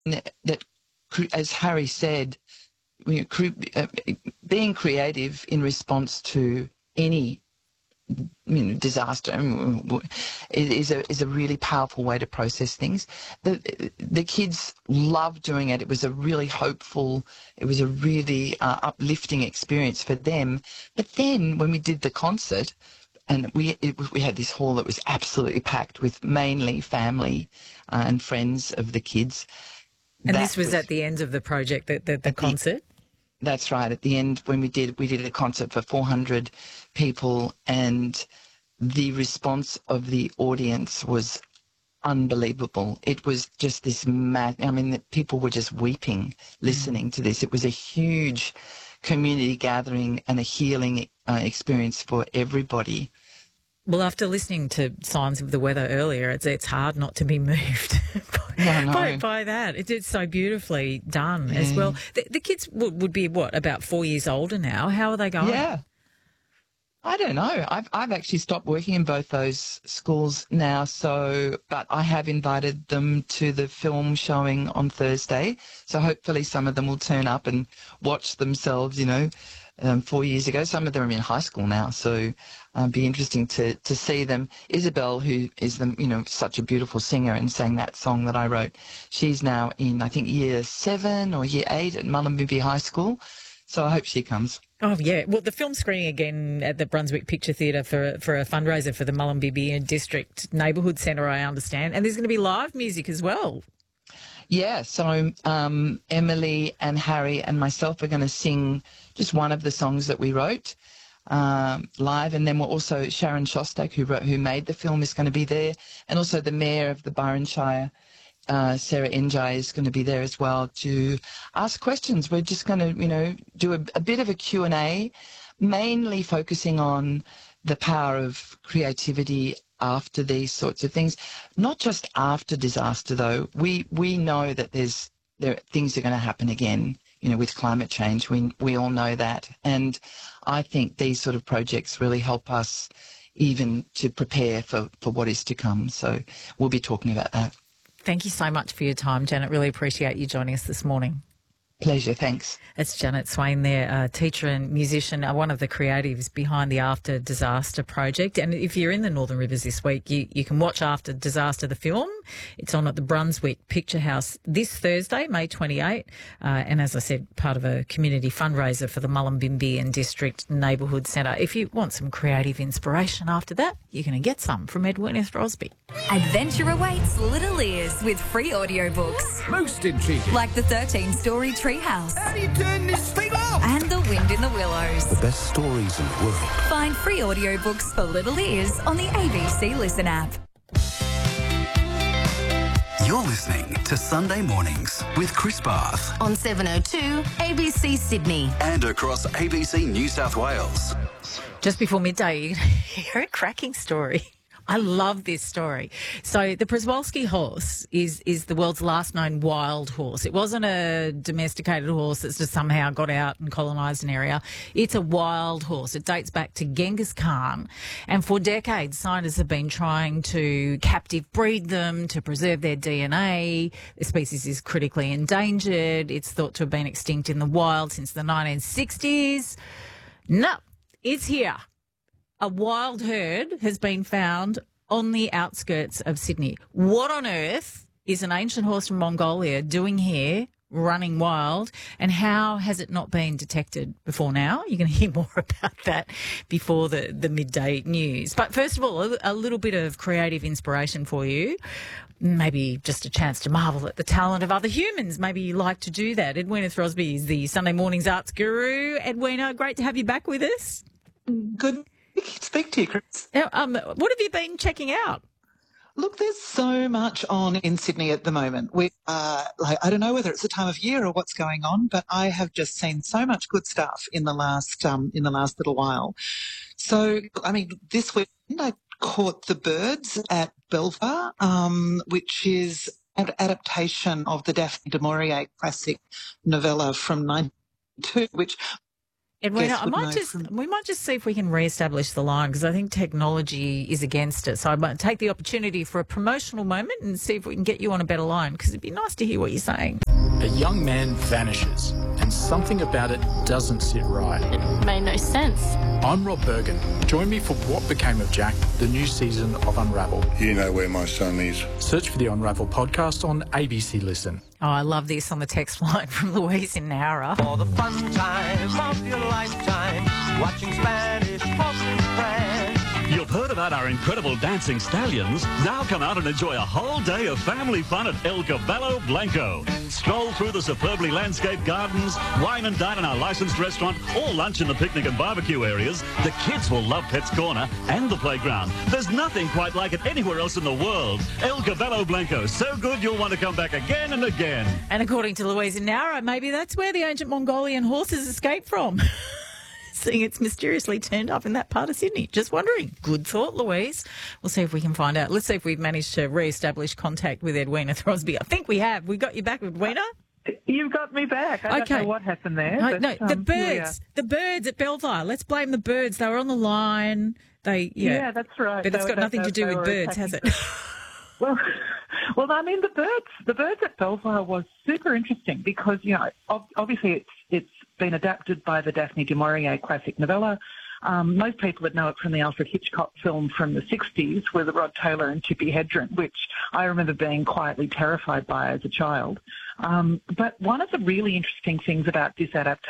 that, as Harry said, being creative in response to any disaster is a really powerful way to process things. The kids loved doing it. It was a really hopeful, it was a really uplifting experience for them. But then when we did the concert, and we had this hall that was absolutely packed with mainly family and friends of the kids. And this was at the end of the project, the concert? That's right. At the end, when we did a concert for 400 people, and the response of the audience was unbelievable. It was just this people were just weeping listening to this. It was a huge community gathering and a healing experience for everybody. Well, after listening to Signs of the Weather earlier, it's hard not to be moved by that. It's so beautifully done as well. The kids would be, about 4 years older now? How are they going? Yeah. I don't know. I've actually stopped working in both those schools now, but I have invited them to the film showing on Thursday. So hopefully some of them will turn up and watch themselves, 4 years ago. Some of them are in high school now, so it'd be interesting to see them. Isabel, who is such a beautiful singer and sang that song that I wrote, she's now in, I think, year 7 or year 8 at Mullumbimby High School. So I hope she comes. Oh, yeah. Well, the film's screening again at the Brunswick Picture Theatre for a fundraiser for the Mullumbimby District Neighbourhood Centre, I understand. And there's going to be live music as well. Yeah, so Emily and Harry and myself are going to sing just one of the songs that we wrote live, and then we're also Sharon Shostak, who made the film, is going to be there, and also the Mayor of the Byron Shire, Sarah Njai, is going to be there as well to ask questions. We're just going to, do a bit of a Q&A, mainly focusing on the power of creativity after these sorts of things. Not just after disaster, though. We know that things are going to happen again, with climate change. We all know that. And I think these sort of projects really help us even to prepare for what is to come. So we'll be talking about that. Thank you so much for your time, Janet. Really appreciate you joining us this morning. Pleasure, thanks. It's Janet Swain there, teacher and musician, one of the creatives behind the After Disaster project. And if you're in the Northern Rivers this week, you can watch After Disaster, the film. It's on at the Brunswick Picture House this Thursday, May 28. And as I said, part of a community fundraiser for the Mullumbimby and District Neighbourhood Centre. If you want some creative inspiration after that, you're going to get some from Edwina Throsby. Adventure awaits little ears with free audiobooks. Most intriguing. Like the 13-story Treehouse. How do you turn this thing off? And The Wind in the Willows. The best stories in the world. Find free audiobooks for little ears on the ABC Listen app. You're listening to Sunday Mornings with Chris Barth. On 702 ABC Sydney. And across ABC New South Wales. Just before midday, you're going to hear a cracking story. I love this story. So the Przewalski horse is the world's last known wild horse. It wasn't a domesticated horse that's just somehow got out and colonised an area. It's a wild horse. It dates back to Genghis Khan. And for decades, scientists have been trying to captive breed them to preserve their DNA. The species is critically endangered. It's thought to have been extinct in the wild since the 1960s. No, it's here. A wild herd has been found on the outskirts of Sydney. What on earth is an ancient horse from Mongolia doing here, running wild, and how has it not been detected before now? You're going to hear more about that before the midday news. But first of all, a little bit of creative inspiration for you. Maybe just a chance to marvel at the talent of other humans. Maybe you like to do that. Edwina Throsby is the Sunday Mornings arts guru. Edwina, great to have you back with us. Good to speak to you, Chris. Now, what have you been checking out? Look, there's so much on in Sydney at the moment. I don't know whether it's the time of year or what's going on, but I have just seen so much good stuff in the last little while. So, this weekend I caught The Birds at Belvoir, which is an adaptation of the Daphne du Maurier classic novella from 1992, which Edwina, guests would know we might just see if we can re-establish the line, because I think technology is against it. So I might take the opportunity for a promotional moment and see if we can get you on a better line, because it'd be nice to hear what you're saying. A young man vanishes and something about it doesn't sit right. It made no sense. I'm Rob Bergen. Join me for What Became of Jack, the new season of Unravel. You know where my son is. Search for the Unravel podcast on ABC Listen. Oh, I love this on the text line from Louise in Nowra. For the fun time of your lifetime, watching Spanish Pop and Friends. You've heard about our incredible dancing stallions. Now come out and enjoy a whole day of family fun at El Caballo Blanco. Stroll through the superbly landscaped gardens, wine and dine in our licensed restaurant, or lunch in the picnic and barbecue areas. The kids will love Pets Corner and the playground. There's nothing quite like it anywhere else in the world. El Caballo Blanco, so good you'll want to come back again and again. And according to Louise in Nowra, maybe that's where the ancient Mongolian horses escaped from. Seeing it's mysteriously turned up in that part of Sydney. Just wondering. Good thought, Louise. We'll see if we can find out. Let's see if we've managed to re-establish contact with Edwina Throsby. I think we have. We got you back, Edwina? You've got me back. I don't know what happened there. No, the birds at Belfire. Let's blame the birds. They were on the line. Yeah, that's right. But it's got nothing to do with birds, has it? Well, I mean, the birds at Belfire was super interesting because, you know, obviously it's been adapted by the Daphne du Maurier classic novella. Most people would know it from the Alfred Hitchcock film from the 60s with Rod Taylor and Tippi Hedren, which I remember being quietly terrified by as a child. But one of the really interesting things about this adaptation